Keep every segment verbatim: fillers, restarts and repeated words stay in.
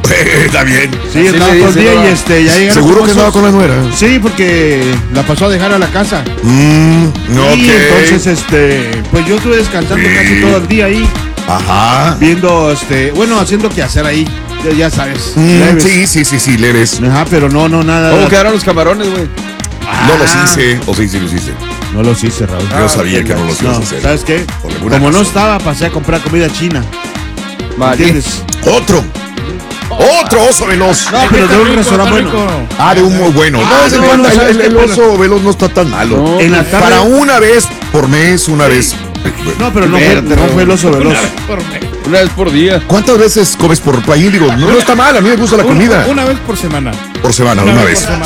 está bien. Sí, andaba todo el día y este, ya llegaron. ¿Seguro que andaba con la nuera? Sí, porque la pasó a dejar a la casa. Mmm, no, Y okay. entonces, este, pues yo estuve descansando Sí. casi todo el día ahí. Ajá. Viendo, este, bueno, haciendo qué hacer ahí. Ya, ya sabes. Mm, leves. sí, sí, sí, sí, leves. Ajá, pero no, no, nada. ¿Cómo quedaron los camarones, güey? Ah, No los hice. O sí, sí los hice. No los hice, Raúl. Yo sabía que no los ibas a No, hacer. ¿sabes qué? Por alguna Como no razón. estaba, pasé a comprar comida china. Vale. ¿Entiendes? Otro. Otro oso veloz. No, pero de un restaurante bueno. Ah, de un muy bueno. Ah, No, ese no, no, no, el, ¿sabes el- qué? el oso veloz no está tan malo. No, En la tarde. Para una vez por mes, una vez. No, pero no fue, Verde, no fue el oso veloz. Una vez por día. ¿Cuántas veces comes por ahí? Digo, no, no está mal, a mí me gusta la comida. Una, una vez por semana. Por semana, una, vez. por semana.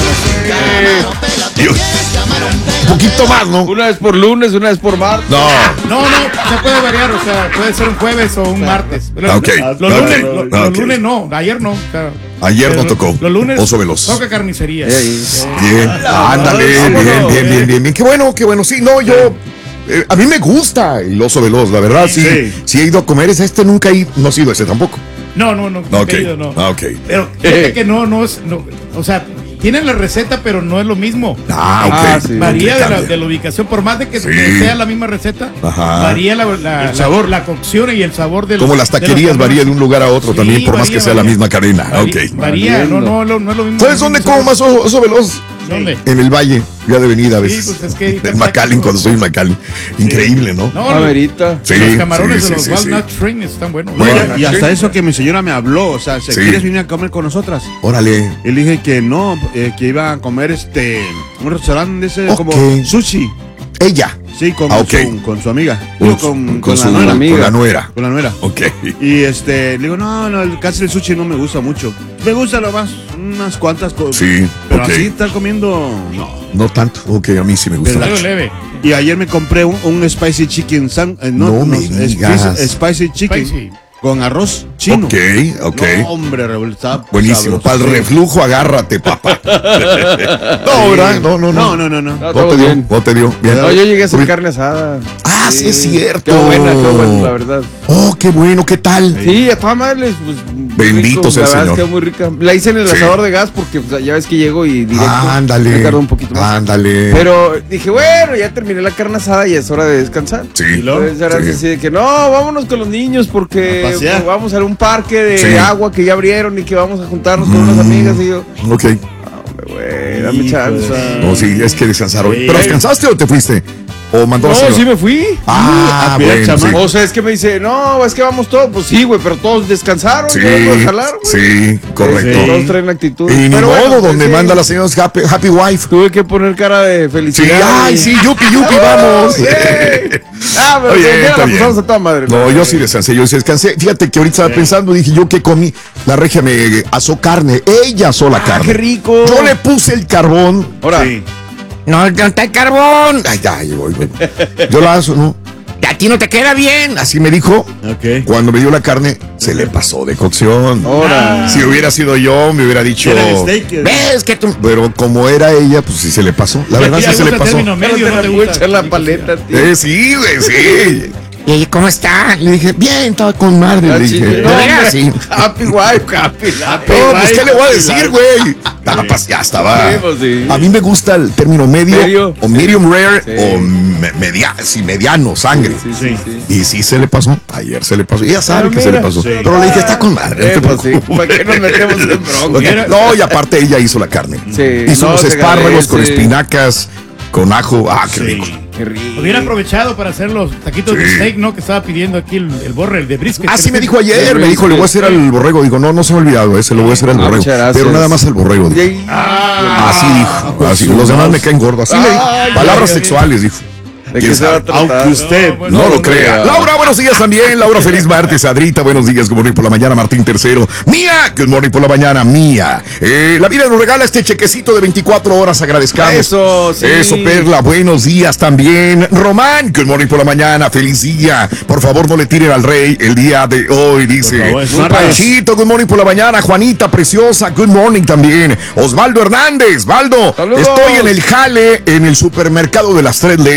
Dios. Un poquito más, ¿no? Una vez por lunes, una vez por martes. No. No, no, se puede variar, o sea, puede ser un jueves o un martes. Los, Ok, los ok, lunes, lo- los ok. lunes no, ayer no. o sea, Ayer no los- tocó. Los lunes Oso veloz. toca carnicería. Ey. Bien, ándale, bien, bien, bien, bien, bien, bien. Qué bueno, qué bueno. Sí, no, yo. eh, a mí me gusta el oso veloz, la verdad, sí. Sí. Sí, he ido a comer, es este, nunca he, no ha sido ese tampoco. No, no, no, Ah, ok, querido, no. ah, ok. Pero fíjate que no, no es, no, o sea, tienen la receta, pero no es lo mismo. Ah, ok. Ah, sí. Varía Ok, de, la, cambia. de la ubicación, por más de que Sí. sea la misma receta, Ajá. varía la, la- El sabor. la, la cocción y el sabor del. Como las de los taquerías camarones. varía de un lugar a otro Sí, también, por más varía, que sea la varía. misma cadena. Varía, Ok. varía, no, no, no, no es lo mismo. ¿Sabes dónde como más oso, oso veloz? ¿Dónde? En el Valle, Vía de Avenida a veces. Sí, pues es que- en McAllen, cuando estoy en McAllen. Increíble, ¿no? No, A verita. Sí, los camarones sí, de los sí, Walnut sí. Train están buenos. Bueno. Y hasta eso que mi señora me habló, o sea, Sí. ¿quieres venir a comer con nosotras? Órale. Y le dije que no, eh, que iba a comer este un restaurante ese Ok. como sushi. Ella. Sí, con, Ah, ok. su, con su amiga. Con, Digo, con, con su la nuera. con la nuera. Con la nuera. Ok. Y este, le digo, no, no, el, casi el sushi no me gusta mucho. Me gusta lo más, unas cuantas cosas. Sí, Pero ok. así estar comiendo, no. No tanto. Ok, a mí sí me gusta. ¿Verdad? mucho. Leve. Y ayer me compré un, un spicy chicken, san- eh, no, No me es- digas. es- spicy chicken Spicy. con arroz chino. Ok, ok. No, hombre, Raúl, está Buenísimo. sabroso. Para el reflujo, agárrate, papá. no, ¿verdad? No, no, No, no. no, no, no. No, ¿No todo te dio? bien. ¿No te dio? Bien. No, yo llegué a hacer Uy. carne asada. Ah, sí es cierto. Qué buena, qué buena, la verdad. Oh, qué bueno, ¿qué tal? Sí, a todas madres, pues. Bendito rico, sea el la verdad Señor. es que quedó muy rica. La hice en el Sí. asador de gas porque pues, ya ves que llego y directo. Ándale. Me tardó un poquito más. Ándale. Pero dije, bueno, ya terminé la carne asada y es hora de descansar. Sí. Entonces ahora Sí. así de que no, vámonos con los niños porque A pasear. pues, vamos a un parque de Sí. agua que ya abrieron y que vamos a juntarnos con unas Mm. amigas y yo, Ok. hombre, güey, dame Hijo chance. de- No, sí, es que descansar hoy. Sí. ¿Pero descansaste o te fuiste? ¿O mandó a la No, señora? sí me fui. Ah, a cuidar bueno, sí. chamaco. O sea, es que me dice, no, es que vamos todos. Pues sí, güey, pero todos descansaron. Sí, yo no puedo jalar, güey. sí, correcto. Sí. Todos traen actitud. Y ni Pero modo, bueno, pues, donde sí, manda la señora happy, happy Wife. Tuve que poner cara de Sí, felicidad. ay, y- sí, yupi, yupi, vamos. Sí. Ah, pero Oye, ya está la bien. pasamos a toda madre. No, yo sí descansé, yo sí descansé. Fíjate que ahorita estaba pensando, dije yo que comí, la regia me asó carne, ella asó la Ah, carne. qué rico. Yo le puse el carbón. Ahora, Sí. No, no está el carbón. Ay, ay, voy, voy. Yo la aso, ¿no? A ti no te queda bien. Así me dijo. Ok. Cuando me dio la carne, se le pasó de cocción. ahora. Si hubiera sido yo, me hubiera dicho. Era el steak, eh. ¿Ves que tú? Pero como era ella, pues sí se le pasó. La verdad ¿Y sí se le algún pasó. término Pero medio te no la te voy a gusta? echar la paleta, tío. Eh, sí, güey, sí. ¿Y cómo está? Le dije, bien, estaba con madre. Ah, Le sí, dije, sí. ¿de No, veras? hombre. Sí. Happy wife, happy life. No, pues, ¿qué le voy a decir, güey? Estaba pas- Ya estaba. Sí, pues, sí. A mí me gusta el término medio, Medio. o medium rare Sí. o me- media, sí, mediano, sangre. Sí, sí, sí. Y sí se le pasó. Ayer se le pasó. Ella sabe Ah, que se le mira. pasó. Sí. Pero le dije, está con madre. Eh, no te pues, sí. preocupes. ¿Para qué nos metemos en bronca? No, y aparte ella hizo la carne. Sí, Hizo no, los se espárragos con agradece. espinacas, con ajo. Ah, qué Sí. rico. Qué rico. Hubiera aprovechado para hacer los taquitos de Sí. steak, ¿no? Que estaba pidiendo aquí el, el borre, el de brisket. Ah, sí me dijo Sí, ayer, me dijo, le voy a hacer al borrego. Digo, no, no se me ha olvidado, ese lo voy a hacer al Ah, borrego. muchas gracias. Pero nada más al borrego. Y Dijo. ahí- Así dijo. Así. Los demás me caen gordos. Así Ay, le Palabras ay, ay. sexuales, dijo. ¿De ¿Quién qué se va a sabe? tratar? Aunque usted No, No No, lo no, crea. no. Laura, buenos días también. Laura, feliz martes. Adrita, buenos días. Good morning por la mañana. Martín Tercero. Mía, good morning por la mañana. Mía. Eh, la vida nos regala este chequecito de veinticuatro horas. Agradezcamos. Eso, sí. Eso, Perla. Buenos días también. Román, good morning por la mañana. Feliz día. Por favor, no le tiren al rey el día de hoy. Dice. Por favor, es martes. Panchito, good morning por la mañana. Juanita, preciosa. Good morning también. Osvaldo Hernández. Valdo, Saludos. estoy en el jale en el supermercado de las tres letras aquí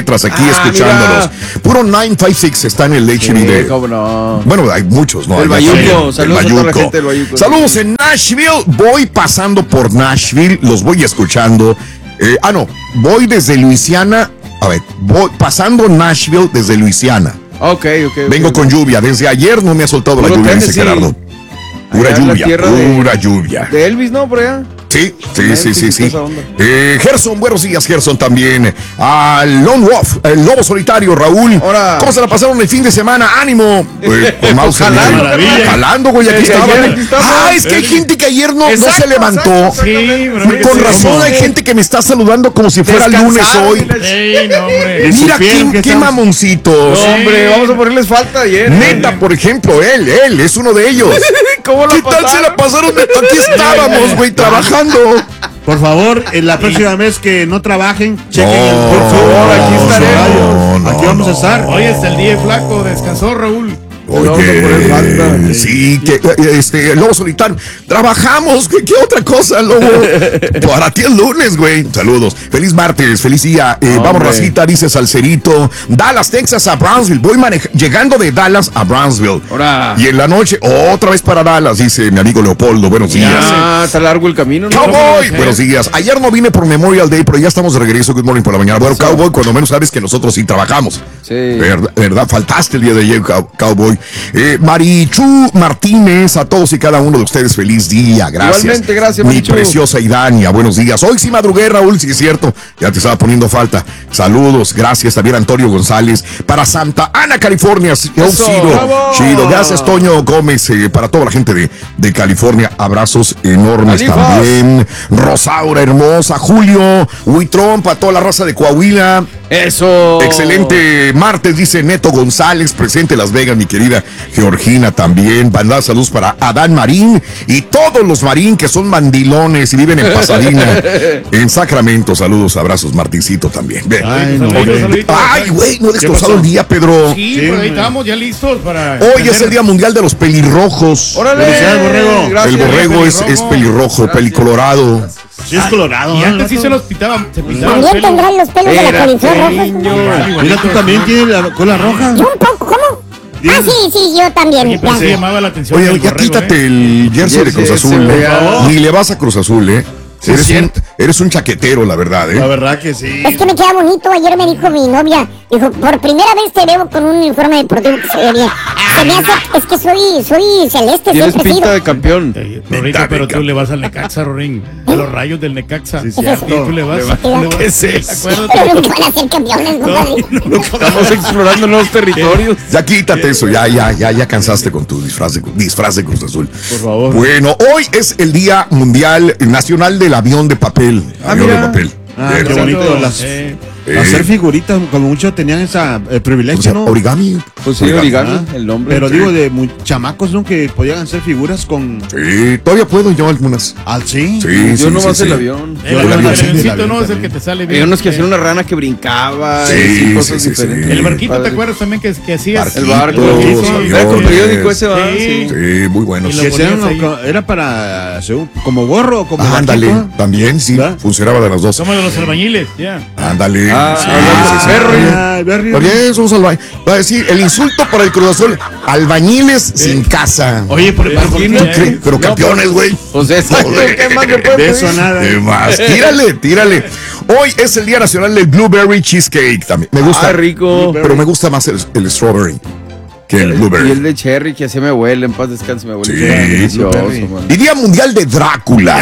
ah, escuchándolos. Mira. Puro nueve cincuenta y seis está en el H D D. Sí, cómo no. Bueno, hay muchos, ¿no? El Hay Bayuco, el saludos a toda la gente del Bayuco. Saludos en Nashville. Voy pasando por Nashville, los voy escuchando. Eh, ah, no, voy desde Luisiana. A ver, voy pasando Nashville desde Luisiana. Ok, ok. Vengo okay. con lluvia. Desde ayer no me ha soltado la Puro lluvia, dice Tennessee. Gerardo. Pura Allá en la lluvia, tierra de- pura lluvia. De Elvis, ¿no? Por allá. Sí, sí, Ay, sí, sí, sí, sí, sí. esa onda. Eh, Gerson, buenos días, Gerson también. Al Lone Wolf, el lobo solitario, Raúl. Ahora. ¿Cómo se la pasaron el fin de semana? ánimo. Eh, con mouse Jalando, maravilla. Jalando, güey, aquí Desde estaba. ayer aquí estamos. Ah, es que hay gente que ayer no, no Exacto, se levantó. exacto, Sí, bro. Con sí, razón ¿cómo? hay gente que me está saludando como si fuera lunes Descansar, hoy. dile- Ey, no, hombre. Mira supieron qué, que qué estamos- mamoncitos. No, hombre, vamos a ponerles falta ayer. Neta, por ejemplo, él, él es uno de ellos. ¿Cómo la ¿Qué tal se pasaron? la pasaron? Aquí estábamos, güey, trabajando. Por favor, en la próxima vez que no trabajen, chequen el No, por favor, aquí no, estaremos. no, aquí vamos no. a estar. Hoy es el día de flaco, descansó Raúl. Vamos a poner falta. Oye, sí, que eh, este, Lobo Solitario, trabajamos, ¿qué, qué otra cosa, Lobo? Para ti el lunes, güey. Saludos, feliz martes, feliz día. Eh, vamos, Hombre. racita, dice Salcerito. Dallas, Texas a Brownsville. Voy maneja- llegando de Dallas a Brownsville. Ahora. Y en la noche, otra vez para Dallas, dice mi amigo Leopoldo. Buenos días. Ah, está largo el camino, ¿no? Cowboy, buenos días. Ayer no vine por Memorial Day, pero ya estamos de regreso. Good morning por la mañana. Bueno, Cowboy, cuando menos sabes que nosotros sí trabajamos. Sí. Verdad, verdad, faltaste el día de ayer, cow- Cowboy. Eh, Marichu Martínez, a todos y cada uno de ustedes, feliz día. Gracias. Igualmente, gracias, Mi Marichu. preciosa Idania, buenos días. Hoy sí madrugué, Raúl, sí es cierto. Ya te estaba poniendo falta. Saludos, gracias también a Antonio González. Para Santa Ana, California. Yo, Eso, Chido, bravo. chido. Gracias, Toño Gómez. eh, para toda la gente de, de California, abrazos enormes Alifas. también. Rosaura hermosa, Julio, Huitrón, para toda la raza de Coahuila. Eso. Excelente martes, dice Neto González, presente en Las Vegas, mi querida Georgina también. Bandada, saludos para Adán Marín y todos los Marín que son mandilones y viven en Pasadena, en Sacramento. Saludos, abrazos, Martincito también. Bien. Ay, no, Saludito, hombre. saludito. Ay, güey, no he destrozado pasó? el día, Pedro. Sí, Sí, pero ahí hombre. estamos ya listos para. Hoy es el Día Mundial de los Pelirrojos. Órale. Felicidades, borrego. Gracias. El borrego es, es pelirrojo, pelicolorado. Sí es colorado. Y ¿eh? antes sí se los pitaban, se pintaban También el pelo. tendrán los pelos de la Espérate, coliflor roja. niño. Mira, tú también tienes la cola roja. Yo un poco, ¿cómo? Ah, sí, sí, yo también. Oye, pero ya. sí llamaba la atención. Oye, el ya borrego, quítate ¿eh? el jersey de Cruz Jersey, Azul. ese, ¿eh? por favor. Ni le vas a Cruz Azul, ¿eh? Sí, eres, es un, cierto. eres un chaquetero, la verdad, La ¿eh? verdad que sí. Es que me queda bonito. Ayer me dijo mi novia, dijo, por primera vez te veo con un uniforme deportivo que se ve bien. Se me hace, es que soy, soy celeste, Tienes siempre he pinta sido. de campeón. Ey, Rorito, pero tú le vas al Necaxa, Rorín. A los rayos del Necaxa. Sí, Y cierto. tú le vas. Le vas- le vas- ¿Qué es eso? Acuérdate. Pero nunca van a ser campeones, compadre. Estamos explorando nuevos territorios. Ya quítate eso, ya, ya, ya, ya cansaste con tu disfraz de, disfraz de Cruz Azul. Por favor. Bueno, hoy es el Día Mundial Nacional del Avión de Papel. Ah, avión mira. de papel. Ah, Bien. qué bonito. Las, Eh, Eh, hacer figuritas, como muchos tenían ese o privilegio, sea, ¿no? origami. Pues sí, origami, Ah, el nombre. Pero Sí. digo, de muy chamacos, ¿no? Que podían hacer figuras con. Sí, todavía puedo yo algunas. ¿Ah, sí? Sí, Yo sí, nomás sí, el sí. avión. el, el el avión, avioncito, sí, el avión ¿no? Es el también. que te sale bien. Había unos que hacían Eh, una rana que brincaba. Sí, y cosas sí, sí, diferentes. sí. El barquito, ¿te Padre. acuerdas también que, que hacías? El barco. Barquitos, Sí, aviones. era con periódico ese, va. Sí. Sí. Sí, muy buenos. Y lo Que sean- ponías ahí. era para hacer un- como gorro o como Ah, ándale, barquito, ¿eh? también sí, ¿verdad? funcionaba de las dos. Como de los albañiles, ya. Ándale. Ah, sí, hablando sí, de sí. perro, Ay, Berry. Está bien, somos albañiles. Va a decir, el insulto para el Cruz Azul, albañiles sin casa. Oye, por ¿Por qué no? Cre- Pero campeones, güey. Pues exacto, Joder. ¿qué más le puede De eso pedir? nada. ¿Qué más? Tírale, tírale. Hoy es el Día Nacional del Blueberry Cheesecake también. Me gusta. Ah, rico. Pero me gusta más el, el strawberry que el Y blueberry. el de cherry que hacía mi abuela, en paz descanse mi abuela. Sí, Era delicioso, blueberry. man. Y Día Mundial de Drácula.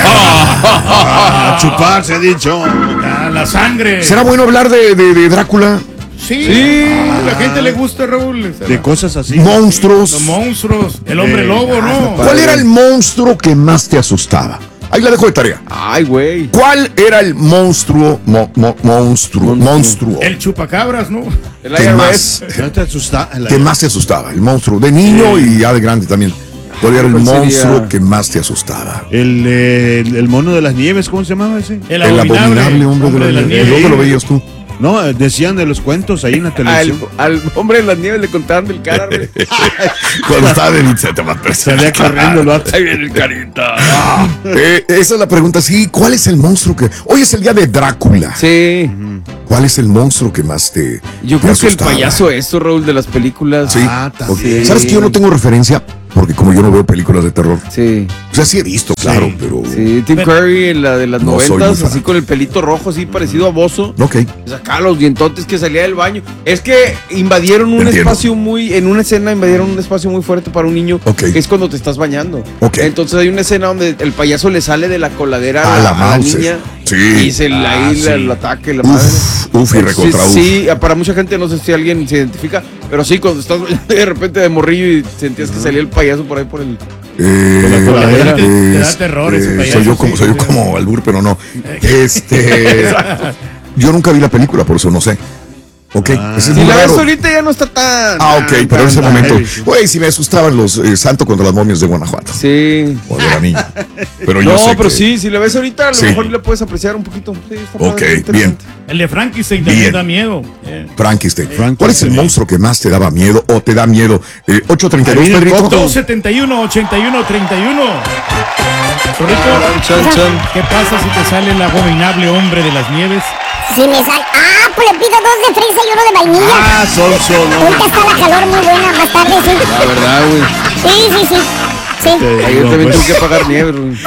A chupar, se ha dicho. Ah, la sangre. ¿Será bueno hablar de, de- de Drácula? Sí. Sí. A la gente le gusta, Raúl. De cosas así. Monstruos. Los monstruos. El hombre Eh, lobo, ¿no? ¿Cuál era el monstruo que más te asustaba? Ahí la dejo de tarea. Ay, güey. ¿Cuál era el monstruo, mo- mo- monstruo, monstruo El chupacabras, ¿no? El que I R más, S. ¿No te asusta? La- que más te asustaba? El monstruo de niño y ya de grande también. ¿Cuál era el ¿Cuál sería? monstruo que más te asustaba? El, eh, el, el mono de las nieves, ¿cómo se llamaba ese? El El abominable, abominable hombre de la nieve. ¿Dónde lo veías tú? No, eh, decían de los cuentos ahí en la Al, televisión. al hombre de las nieves le contaban del cara, güey. Cuando estaba en se te va a Salía corriendo el vato. Ahí viene el carita. Eh, esa es la pregunta, sí. ¿Cuál es el monstruo que...? Hoy es el día de Drácula. Sí. ¿Cuál es el monstruo que más te Yo te creo que el asustaba? payaso esto, Raúl, de las películas. Sí. Ah, Ok. también. ¿Sabes que yo no tengo referencia? Porque como yo no veo películas de terror. Sí. O sea, sí he visto, claro, pero... Sí, Tim Pero- Curry en la de las No soy muy noventas, fan. así con el pelito rojo, así parecido a Bozo. Ok. Sacaba los dientotes que salía del baño. Es que invadieron un Entiendo. espacio muy, en una escena invadieron un espacio muy fuerte para un niño, Ok. que es cuando te estás bañando. Ok. Entonces hay una escena donde el payaso le sale de la coladera A a, la la, a la Mauser. niña Sí. y se la, Ah, ahí sí. la- el ataque, la madre. Uf, uf y Entonces, recontra uf. sí, para mucha gente no sé si alguien se identifica, pero sí, cuando estás bañando de repente de morrillo y sentías que salía el payaso por ahí por el... Eh, Con la coladera. eh, Te da terror ese eh, payaso, soy yo sí, como, soy yo sí. como albur, pero no. Este, yo nunca vi la película, por eso no sé. Ok, ese es Si muy la ves raro. ahorita ya no está tan... Ah, ok, tan- pero en ese tan- momento, heavy, sí. güey, si me asustaban los eh, Santo contra las momias de Guanajuato. Sí. O de la niña. Pero yo No, sé pero que- sí, si la ves ahorita, a lo Sí. mejor le puedes apreciar un poquito. Sí, está Ok, padre, está bien. interesante. El de Frankenstein también Bien. da miedo. Eh. Frankenstein. Frankenstein. ¿Cuál es el monstruo que más te daba miedo o te da miedo? Eh, ocho treinta y dos, Ahí viene el Pedrito. Coto. dos setenta y uno, ochenta y uno, treinta y uno. Rorrito, Chan, chan. ¿qué pasa si te sale el abominable hombre de las nieves? Si me sale. Ah, pues le pido dos de fresa y uno de vainilla. Ah, son, son, no. Ahorita está la calor muy buena, más tarde sí. La verdad, güey. Sí, sí, sí. Sí. Te Ayer digo, también pues. tuve que pagar nieve, güey.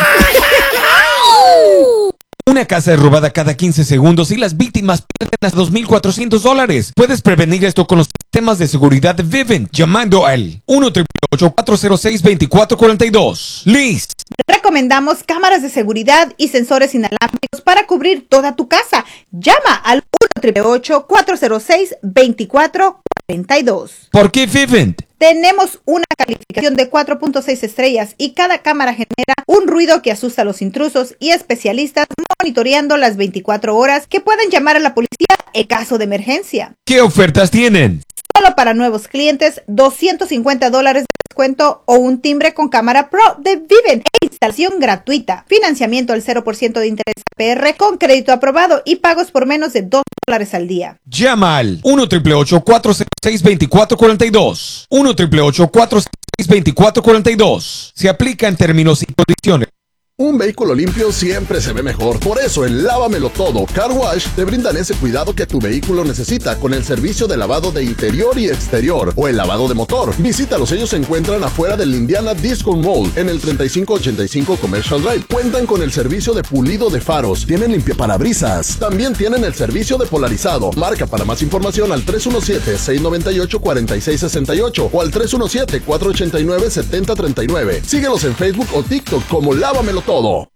Una casa es robada cada quince segundos y las víctimas pierden hasta dos mil cuatrocientos dólares. Puedes prevenir esto con los sistemas de seguridad de Vivint llamando al uno, ocho ocho ocho, cuatro cero seis, dos cuatro cuatro dos. Liz. Recomendamos cámaras de seguridad y sensores inalámbricos para cubrir toda tu casa. Llama al uno, ocho ocho ocho, cuatro cero seis, dos cuatro cuatro dos. ¿Por qué Vivint? Tenemos una calificación de cuatro punto seis estrellas y cada cámara genera un ruido que asusta a los intrusos y especialistas monitoreando las veinticuatro horas que pueden llamar a la policía en caso de emergencia. ¿Qué ofertas tienen? Solo para nuevos clientes, doscientos cincuenta dólares de descuento o un timbre con cámara Pro de Vivint e instalación gratuita. Financiamiento al cero por ciento de interés A P R con crédito aprobado y pagos por menos de dos dólares al día. Llama al uno, ocho ocho ocho, cuatro cero seis, dos cuatro cuatro dos. uno, ocho ocho ocho, cuatro cero seis, dos cuatro cuatro dos. Se aplica en términos y condiciones. Un vehículo limpio siempre se ve mejor. Por eso en Lávamelo Todo Car Wash te brindan ese cuidado que tu vehículo necesita con el servicio de lavado de interior y exterior o el lavado de motor. Visítalos, ellos se encuentran afuera del Indiana Disco Mall en el treinta y cinco ochenta y cinco Commercial Drive. Cuentan con el servicio de pulido de faros, tienen limpiaparabrisas, también tienen el servicio de polarizado. Marca para más información al tres uno siete, seis nueve ocho, cuatro seis seis ocho o al tres uno siete, cuatro ocho nueve, siete cero tres nueve. Síguelos en Facebook o TikTok como Lávamelo Todo.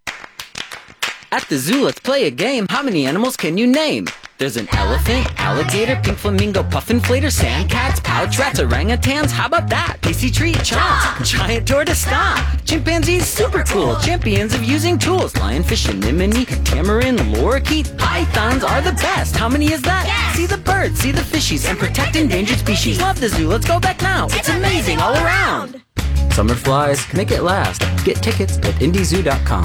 At the zoo, let's play a game. How many animals can you name? There's an elephant, alligator, pink flamingo, puff inflator, sand cats, pouch rats, orangutans. How about that? Casey tree, chomp, giant tortoise, stomp. Chimpanzees, super cool, champions of using tools. Lionfish, anemone, tamarin, lorikeet. Pythons are the best. How many is that? See the birds, see the fishies, and protect endangered species. Love the zoo. Let's go back now. It's amazing all around. Summer flies, make it last. Get tickets at indie zoo dot com.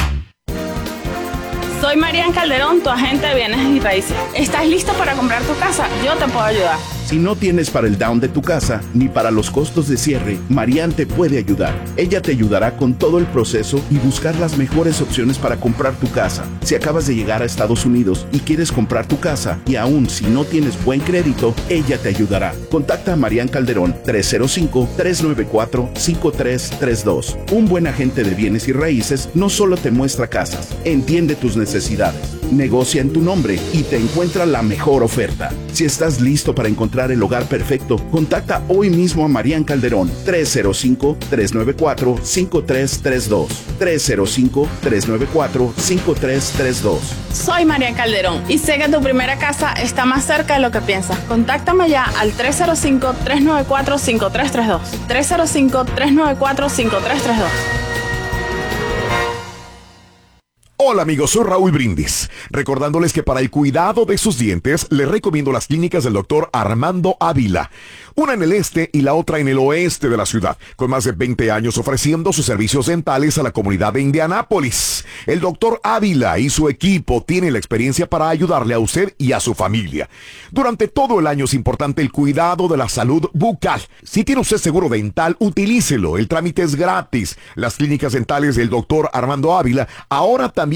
Soy Marian Calderón, tu agente de bienes y raíces. ¿Estás listo para comprar tu casa? Yo te puedo ayudar. Si no tienes para el down de tu casa ni para los costos de cierre, Marian te puede ayudar. Ella te ayudará con todo el proceso y buscar las mejores opciones para comprar tu casa. Si acabas de llegar a Estados Unidos y quieres comprar tu casa y aún si no tienes buen crédito, ella te ayudará. Contacta a Marian Calderón tres cero cinco, tres nueve cuatro, cinco tres tres dos. Un buen agente de bienes y raíces no solo te muestra casas, entiende tus necesidades, negocia en tu nombre y te encuentra la mejor oferta. Si estás listo para encontrar el hogar perfecto, contacta hoy mismo a Marian Calderón tres cero cinco, tres nueve cuatro, cinco tres tres dos. tres cero cinco, tres nueve cuatro, cinco tres tres dos. Soy Marian Calderón y sé que tu primera casa está más cerca de lo que piensas. Contáctame ya al tres cero cinco, tres nueve cuatro, cinco tres tres dos. tres cero cinco, tres nueve cuatro, cinco tres tres dos. Hola amigos, soy Raúl Brindis, recordándoles que para el cuidado de sus dientes les recomiendo las clínicas del doctor Armando Ávila, una en el este y la otra en el oeste de la ciudad, con más de veinte años ofreciendo sus servicios dentales a la comunidad de Indianápolis. El doctor Ávila y su equipo tienen la experiencia para ayudarle a usted y a su familia. Durante todo el año es importante el cuidado de la salud bucal. Si tiene usted seguro dental, utilícelo, el trámite es gratis. Las clínicas dentales del doctor Armando Ávila ahora también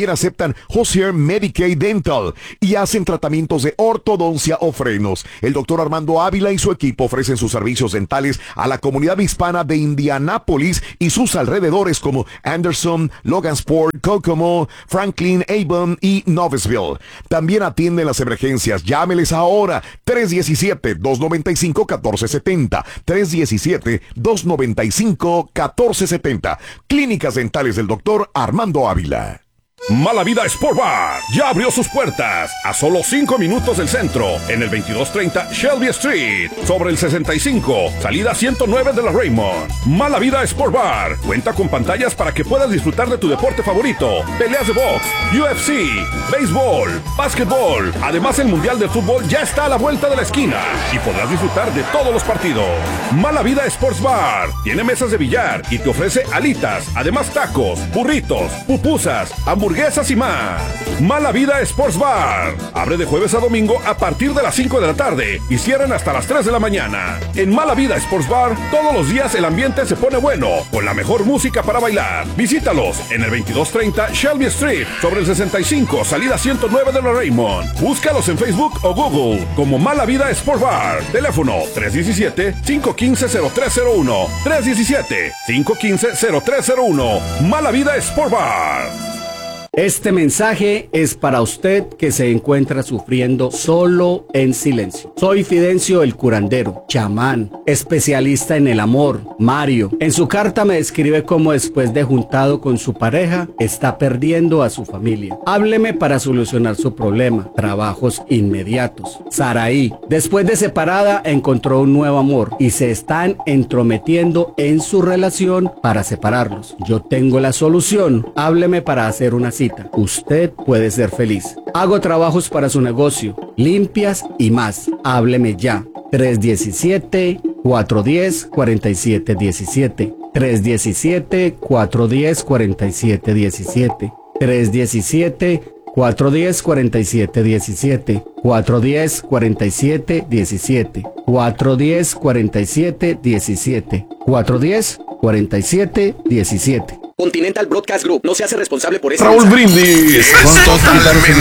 también aceptan Hozier Medicaid Dental y hacen tratamientos de ortodoncia o frenos. El doctor Armando Ávila y su equipo ofrecen sus servicios dentales a la comunidad hispana de Indianápolis y sus alrededores como Anderson, Logansport, Kokomo, Franklin, Avon y Noblesville. También atienden las emergencias. Llámeles ahora. tres uno siete, dos nueve cinco, uno cuatro siete cero. tres uno siete, dos nueve cinco, uno cuatro siete cero. Clínicas Dentales del doctor Armando Ávila. Mala Vida Sport Bar ya abrió sus puertas a solo cinco minutos del centro, en el veintidós treinta Shelby Street, sobre el sesenta y cinco, salida ciento nueve de la Raymond. Mala Vida Sport Bar cuenta con pantallas para que puedas disfrutar de tu deporte favorito, peleas de box, U F C, béisbol, básquetbol. Además, el Mundial de Fútbol ya está a la vuelta de la esquina y podrás disfrutar de todos los partidos. Mala Vida Sports Bar tiene mesas de billar y te ofrece alitas, además tacos, burritos, pupusas, hamburguesas y más. Mala Vida Sports Bar abre de jueves a domingo a partir de las cinco de la tarde y cierran hasta las tres de la mañana. En Mala Vida Sports Bar todos los días el ambiente se pone bueno con la mejor música para bailar. Visítalos en el veintidós treinta Shelby Street, sobre el sesenta y cinco, salida ciento nueve de la Raymond. Búscalos en Facebook o Google como Mala Vida Sports Bar. Teléfono tres uno siete, cinco uno cinco, cero tres cero uno. tres uno siete, cinco uno cinco, cero tres cero uno. Mala Vida Sports Bar. Este mensaje es para usted que se encuentra sufriendo solo en silencio. Soy Fidencio el curandero, chamán, especialista en el amor, Mario. En su carta me describe cómo después de juntado con su pareja, está perdiendo a su familia. Hábleme para solucionar su problema. Trabajos inmediatos. Saraí, después de separada, encontró un nuevo amor y se están entrometiendo en su relación para separarlos. Yo tengo la solución. Hábleme para hacer una cita. Usted puede ser feliz. Hago trabajos para su negocio, limpias y más. Hábleme ya. tres uno siete, cuatro uno cero, cuatro siete uno siete. tres uno siete, cuatro uno cero, cuatro siete uno siete. tres uno siete, cuatro uno cero, cuatro siete uno siete. cuatro uno cero, cuatro siete uno siete. cuatro uno cero, cuatro siete uno siete. cuatro uno cero, cuatro siete uno siete. Continental Broadcast Group no se hace responsable por eso. Raúl Brindis es totalmente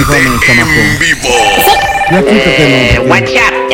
en vivo. Ya quítatelo. What's up,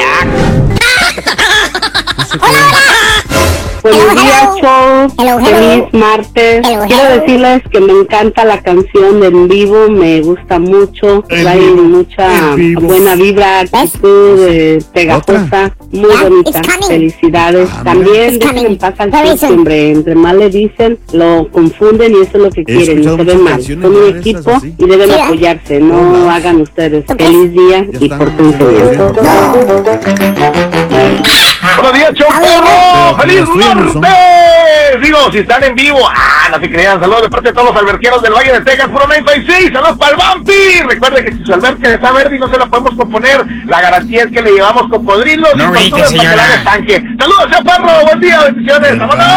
Buenos días, show. Hello, hello. Feliz martes. Hello, hello. Quiero decirles que me encanta la canción de En Vivo, me gusta mucho. Hay mucha buena vibra, actitud eh, pegajosa, muy Yeah, bonita. it's coming. Felicidades. Ah, También it's dejen coming. en paz al Very chico, soon. hombre. Entre más le dicen, lo confunden y eso es lo que He quieren. No escuchado se ven muchas mal. canciones Son un de esas equipo así. y deben Sí, ¿eh? apoyarse. No hagan ustedes. Feliz día Ya y están. pórtense bien. Buenos días, show perro. ¡Feliz martes! Digo, si están en vivo, ah, no se crean. Saludos de parte de todos los alberqueros del Valle de Texas, puro noventa y seis. Saludos para el Vampi. Recuerde que si su alberca está verde y no se la podemos componer, la garantía es que le llevamos cocodrilos No y grite, tortugas para que señora. la haga estanque. Saludos, show perro. Buen día, bendiciones. ¡Vámonos!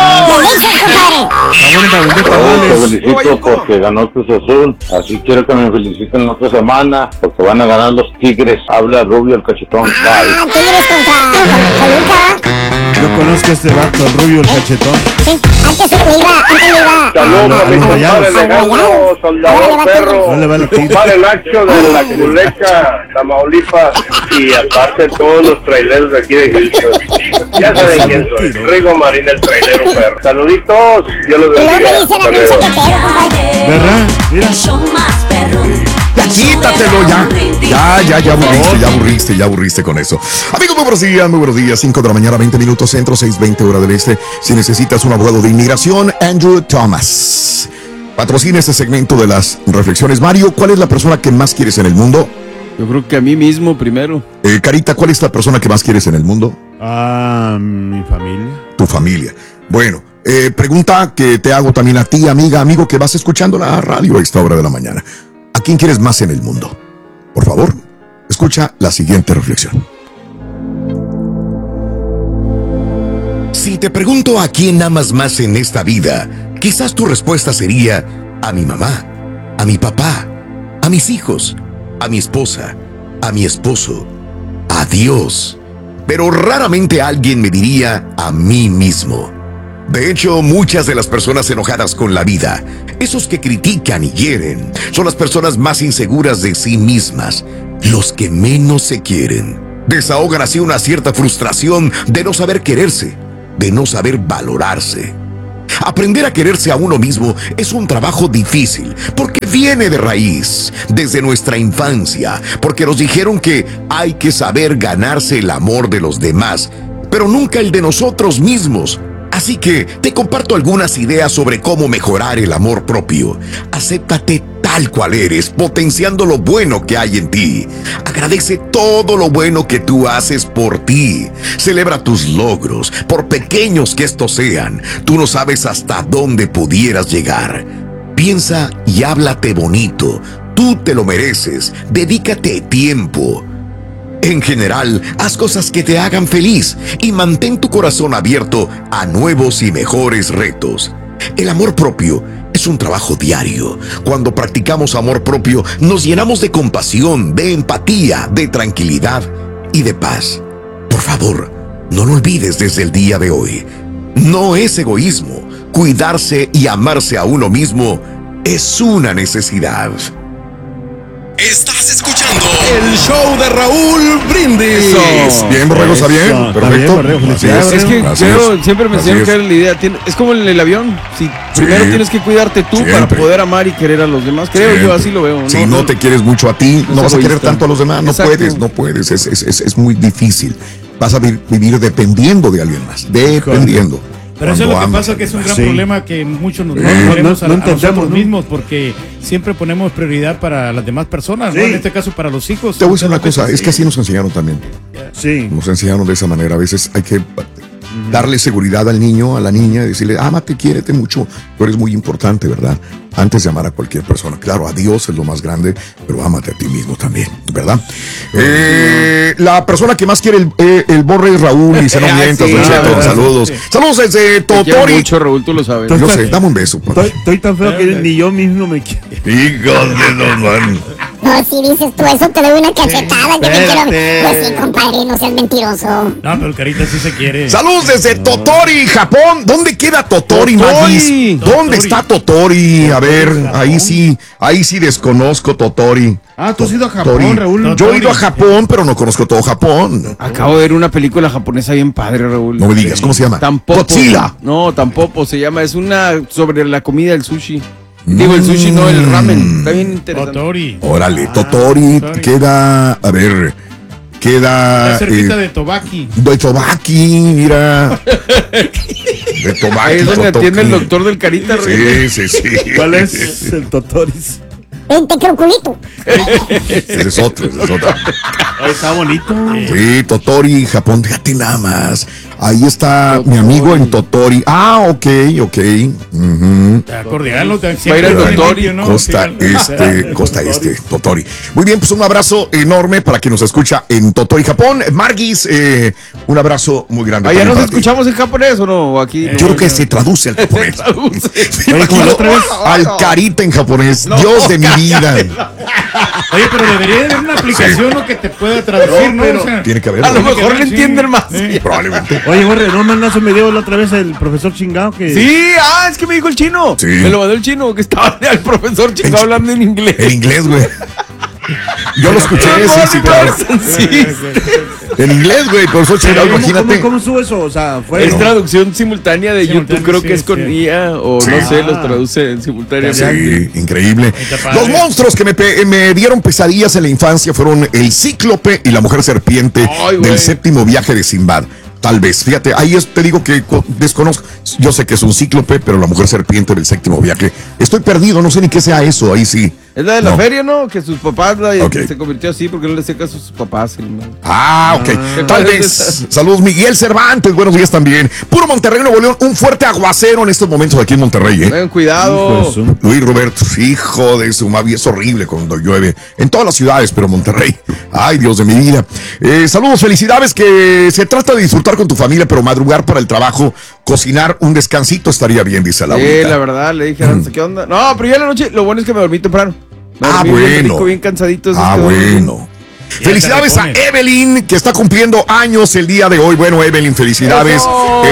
Te felicito porque ganó Cruz Azul, así quiero que me feliciten la otra semana porque van a ganar los Tigres. Habla Rubio el cachetón. Bye. Ah, Tigres contra Toluca. Yo conozco a este vato, el Rubio, el cachetón. Sí, antes le iba, antes le iba. Saludos Ah, a mi no, compadre ya. Alejandro, soldador perro, No le vale mi compadre Nacho de la Culeca, Tamaulipas, y aparte todos los traileros de aquí de Houston. Ya saben quién soy, Rigo Marín, el trailero perro. Saluditos, Dios los Y luego me bendiga. dicen a Hasta mí luego. zapatero, compadre. ¿Verdad? Mira. Ya quítatelo ya. Ya, ya, ya aburriste, ya aburriste, ya aburriste con eso. Amigos, muy buenos días, muy buenos días. cinco de la mañana, veinte minutos centro, seis veinte hora del este. Si necesitas un abogado de inmigración, Andrew Thomas. Patrocina este segmento de las reflexiones. Mario, ¿cuál es la persona que más quieres en el mundo? Yo creo que a mí mismo primero. Eh, Carita, ¿cuál es la persona que más quieres en el mundo? Ah, mi familia. Tu familia. Bueno, eh, pregunta que te hago también a ti, amiga, amigo, que vas escuchando la radio a esta hora de la mañana. ¿A quién quieres más en el mundo? Por favor, escucha la siguiente reflexión. Si te pregunto a quién amas más en esta vida, quizás tu respuesta sería a mi mamá, a mi papá, a mis hijos, a mi esposa, a mi esposo, a Dios. Pero raramente alguien me diría a mí mismo. De hecho, muchas de las personas enojadas con la vida, esos que critican y hieren, son las personas más inseguras de sí mismas, los que menos se quieren. Desahogan así una cierta frustración de no saber quererse, de no saber valorarse. Aprender a quererse a uno mismo es un trabajo difícil, porque viene de raíz, desde nuestra infancia, porque nos dijeron que hay que saber ganarse el amor de los demás, pero nunca el de nosotros mismos. Así que te comparto algunas ideas sobre cómo mejorar el amor propio. Acéptate tal cual eres, potenciando lo bueno que hay en ti. Agradece todo lo bueno que tú haces por ti. Celebra tus logros, por pequeños que estos sean. Tú no sabes hasta dónde pudieras llegar. Piensa y háblate bonito. Tú te lo mereces. Dedícate tiempo. En general, haz cosas que te hagan feliz y mantén tu corazón abierto a nuevos y mejores retos. El amor propio es un trabajo diario. Cuando practicamos amor propio, nos llenamos de compasión, de empatía, de tranquilidad y de paz. Por favor, no lo olvides desde el día de hoy. No es egoísmo. Cuidarse y amarse a uno mismo es una necesidad. Estás escuchando el show de Raúl Brindis. Eso. Bien, Borrego, está bien. Eso. Perfecto. Está bien, Borrego, Así es. Es que Así creo, es. siempre me Así enseñaron es. que era la idea. tiene- Es como en el avión. Si primero tienes que cuidarte tú Siempre. para poder amar y querer a los demás. Creo Siempre. yo, así lo veo. Si no te quieres mucho a ti, No no es vas a querer egoísta. tanto a los demás. No Exacto. puedes, no puedes. Es, es, es, es muy difícil. Vas a vi- vivir dependiendo de alguien más. Dependiendo. Pero eso es Cuando lo que amas pasa, a que es un alguien gran más. problema que muchos nos Sí. no, No, queremos no a, a entendemos, nosotros ¿no? mismos, porque siempre ponemos prioridad para las demás personas, ¿no? Sí. En este caso para los hijos. Te voy a decir una Muchas cosa, veces es que así nos enseñaron también. Sí. Nos enseñaron de esa manera. A veces hay que darle seguridad al niño, a la niña, y decirle, ámate, quiérete mucho. Tú eres muy importante, ¿verdad? Antes de amar a cualquier persona. Claro, a Dios es lo más grande, pero ámate a ti mismo también, ¿verdad? Eh, la persona que más quiere el, eh, el Borre es Raúl, y se no Ah, mientas, sí, Don Cheto. la verdad. Saludos. Saludos desde Te quiero Totori. mucho, Raúl, tú lo sabes. Yo sé, dame un beso. papá. Estoy, estoy tan feo que ni yo mismo me quiero. Hijos de no, man. No, si dices tú eso, te doy una cachetada. Yo me quiero. Espérate. Pues sí, compadre, no seas mentiroso. No, pero Carita sí se quiere. Saludos desde Totori, Japón. ¿Dónde queda Totori, Totori. Magis? ¿Dónde Totori. está Totori? A ver, ahí sí, ahí sí desconozco Totori. Ah, tú has ido a Totori. Japón, Raúl. Yo he ido a Japón, pero no conozco todo Japón. Acabo de ver una película japonesa bien padre, Raúl. No me digas, ¿cómo se llama? Tampoco. Godzilla. No, tampoco se llama. Es una sobre la comida del sushi. Digo, el sushi, no, el ramen. Está bien interesante. Totori. Órale, Totori Totori. queda, a ver, queda Está cerquita eh, de Tobaki. de Tobaki, mira. De Tobaki. Ahí es donde Totoki. atiende el doctor del Carita, Raúl. Sí, sí, sí. ¿Cuál es el Totoris? Vente, croculito. Ese es otro, ese es otro. Ay, está bonito. Sí, Totori, Japón, fíjate nada más. Ahí está mi amigo en Totori. Ah, ok, ok. Ujú. Está cordial, ¿no? Va a ir al doctor y- ¿no? Costa Sí, Este, Costa Este, Totori. Muy bien, pues un abrazo enorme para quien nos escucha en Totori, Japón. Margis, eh, un abrazo muy grande. ¿Allá también nos para ti. escuchamos en japonés o no? ¿O aquí? Yo creo que se traduce al japonés. traduce. Me Oye, como la imagino otra vez. al Carita en japonés. Dios de mi vida. Oye, pero debería de haber una aplicación, ¿no? Que te pueda traducir, ¿no? pero- O sea, Tiene que haber. A lo ¿no? mejor le Sí. entienden más. Sí. Probablemente. Oye, Borre, ¿no mandaste un video la otra vez el profesor chingado que... Sí, ah, es que me dijo el chino. Sí. Me lo mandó el chino, que estaba el profesor chico hablando en inglés. En inglés, güey. Yo lo escuché, sí, sí, claro. Sí. En inglés, güey, por eso chingado, ¿Cómo, imagínate. ¿Cómo, cómo sube eso? O sea, fue... Es traducción simultánea de Simultánea, YouTube, creo sí, que es con sí. I A o Sí. no sé, Ah. los traduce en simultáneamente. Sí, increíble. Está padre. Los monstruos que me, pe- me dieron pesadillas en la infancia fueron el cíclope y la mujer serpiente Ay, güey. del séptimo viaje de Sinbad. Tal vez, fíjate, ahí es- te digo que co- desconozco. Yo sé que es un cíclope, pero la mujer serpiente del séptimo viaje. Estoy perdido, no sé ni qué sea eso, ahí sí. Es la de la No. feria, ¿no? Que sus papás la, Ok. se convirtió así porque no le hacía caso a sus papás. el mal. Ah, ok. Ah. Tal vez. Saludos, Miguel Cervantes. Buenos días también. Puro Monterrey, Nuevo León. Un fuerte aguacero en estos momentos aquí en Monterrey, ¿eh? Tengan cuidado. Hijo de su- Luis Roberto, hijo de su madre, es horrible cuando llueve. En todas las ciudades, pero Monterrey. Ay, Dios de mi vida. Eh, saludos, felicidades, que se trata de disfrutar con tu familia, pero madrugar para el trabajo, cocinar un descansito estaría bien, dice la Sí, abuelita. la verdad, le dije, Aranza, ¿qué onda? No, pero ya en la noche, lo bueno es que me dormí temprano. Me Ah, dormí bien bueno. rico, bien cansadito. Ah, este, bueno. Felicidades a repones. Evelyn, que está cumpliendo años el día de hoy. Bueno, Evelyn, felicidades. Eso.